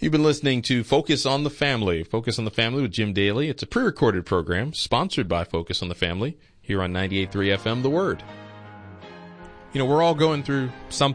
You've been listening to Focus on the Family. Focus on the Family with Jim Daly. It's a pre-recorded program sponsored by Focus on the Family here on 98.3 FM, The Word. You know, we're all going through something.